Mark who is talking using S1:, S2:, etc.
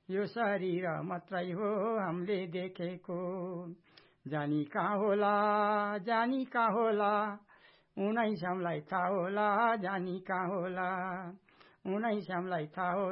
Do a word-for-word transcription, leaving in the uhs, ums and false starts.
S1: यो शरीर मात्रै हो हामीले देखेको। जानी कहाँ होला जानी कहाँ होला उनै श्यामलाई थाहा होला जानी कहाँ होला उनै श्यामलाई थाहा होला।